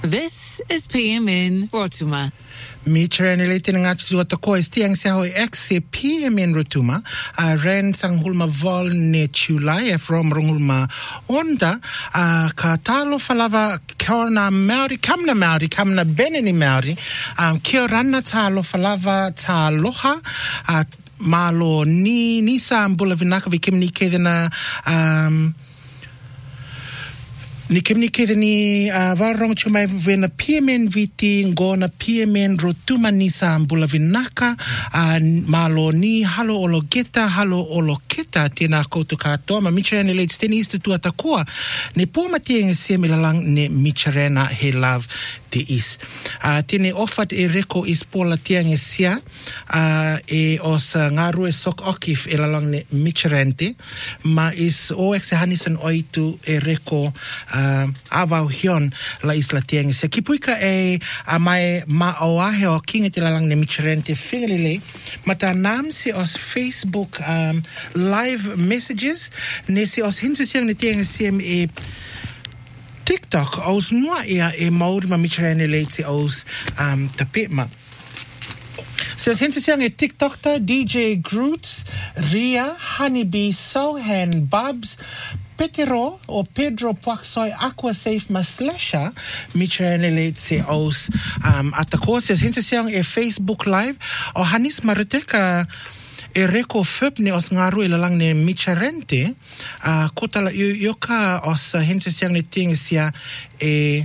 This is PMN Rotuma. Mitra nilitin nga tuwa ko istiang siya ho ex PMN Rotuma ren sang hulma vol ne chulai from rungulma onda ka talo falava kona Maori kamna beneni Maori kia rana talo falava taloha malo ni sa ambula vinaka vikimni kedena ni kemni kedeni varong chumai vena PMN viti ngona PMN Rotuma ni sa ambula vinaka malo ni halo oloketa tena koutu katoa ma Michirena leits teni istu tua takua ne poma tieng semilalang ne Michirena he love te is tene ofat e reko is pola tiang sia e os ngaru e sok okif e lalang ne Michirente ma is o exe hanisen oitu e reko avau hion la isla tiang sia kipuika e mai ma oahe o kinga te lalang ne Michirente fingalile mata nam si os Facebook live messages ne si os hinsisiang ne tiang sia e TikTok aus noa ia e Maori ma Michirena leitsi aus tapema. So since siang e TikTok ta DJ Groots, Ria, Honeybee, Sohan, Babs, Petero o Pedro Puaksoi Aqua Safe Maslasha Michirena leitsi aus atakose since siang e Facebook live o Hanis Mariteka e reko fepne os ngaru ilalang ne Michirente kotala yoka os hensisiang ne tingsia e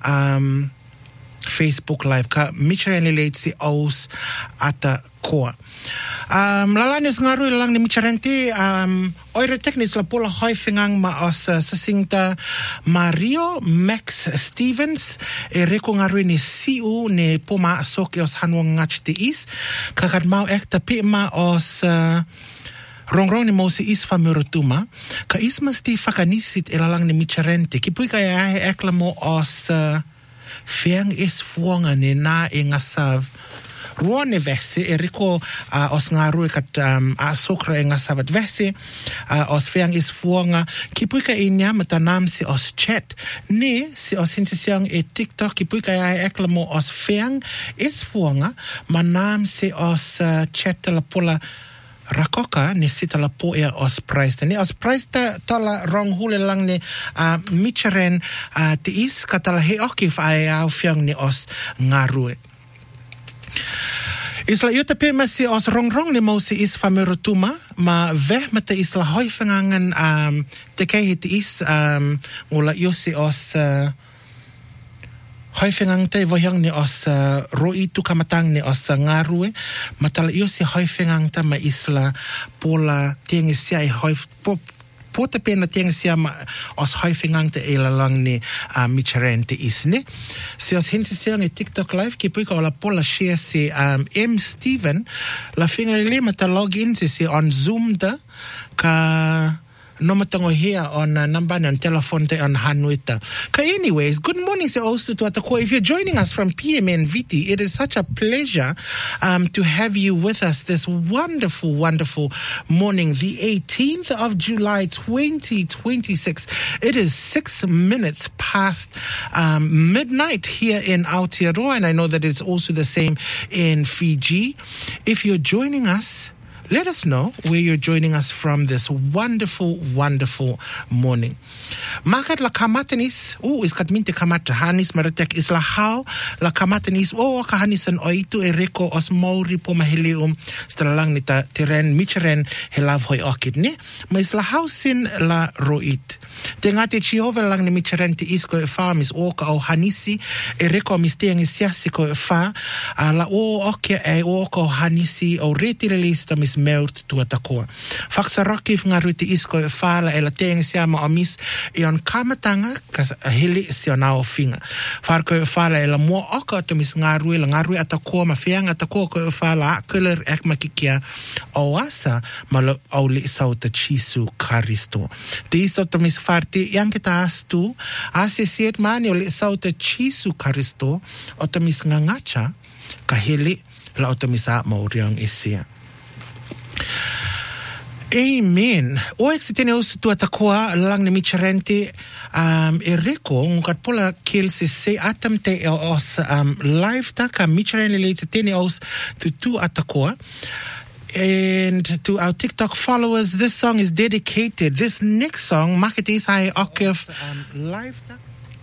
Facebook live ka Michirena leitsi aus ata koa lalanes ngaru ilalang ne Michirente oire technis la pola hoifingang ma os sasingta Mario Max Stevens e reko ngaru ni siu ne poma soke os hanwang ngach te is kakad mau ekta pima os rongrong ni mosi is famirotuma ka isma sti fakanisit ilalang ni Michirente kipui ka ya ekla mo os feang is fuanga ne na e ngasav ruone vese e riko os ngaru kat asokra e ngasavat vese os feang is fuanga kipuika inya matanam si os chat ne si os hintisiang e TikTok kipuika ya eklamo os feang is fuanga manam si os chat la pola rakoka ne sita la po e os price ne os price ta tola rong hule lang ne Michiren te is katala he okif ai au fiang ne os ngaru Isla yuta pema si os rongrong ne mosi is famirotuma ma veh mata isla hoifangangan te kei te is ngula yosi os hoifangang te voyang ne os roi tu kamatang ne os ngarue matala yosi hoifangang ta ma isla pola tiengi sia hoif pota pena tiang siama os hoifingang te elalang ni Michirente isne si os hinti siang e TikTok live kipuika ola pola share si M Steven la finga le mata login si on Zoom da ka no matango here on number and telephone te on Hanuita. Anyways, good morning to also to Atako. If you're joining us from PMN VT, it is such a pleasure to have you with us this wonderful morning, the 18th of July 2026. It is 6 minutes past midnight here in Aotearoa, and I know that it's also the same in Fiji. If you're joining us, let us know where you're joining us from this wonderful morning. Makat la kamatanis, iskat minte kamata hanis maratek is la hao la kamatanis kahanisan oitu e reko os Maori po mahilium stalalang nita tiren Michiren helav hoi okit ne ma is la hao sin la roit. Tengate chiova lang ni Michiren te isko e fa mis oka o hanisi e reko mistiang isiasiko e fa la oke e oka o hanisi o retirelista mis meurt tua takoa. Faksarakif ngaru te isko e fala e la tengi siama o mis e on kamatanga kas hili si o nao finga. Farko e fala e la mua oka to mis ngaru e la ngaru e atakoa ma fianga atakoa ko e fala akuler ek makikia o asa ma lo au li sau ta chisu karisto. Te isto to mis farti yang kita astu ase siet mani o li sau ta chisu karisto o to mis ngangacha ka hili la o to mis a mauriang isia. Amen. O exitene os tu atakoa lang ni Micharente Eriko ngat pola kill se atam te os live ta ka Micharente late tene os tu atakoa. And to our TikTok followers, this song is dedicated. This next song, Maketis Hai Okef live ta.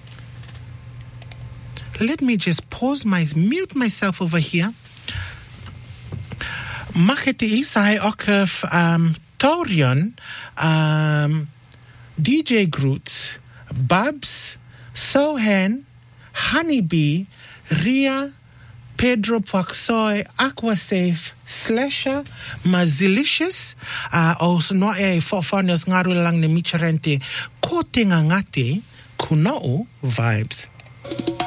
Let me just mute myself over here. Maketis Hai Okef Torion, DJ Groot, Babs, Sohan, Honeybee, Ria, Pedro Paxoy, Aquasafe, Slasher, Mazilicious, also no foreigners ngaru lang ni Micharente, ko tinga ngati, kunao vibes.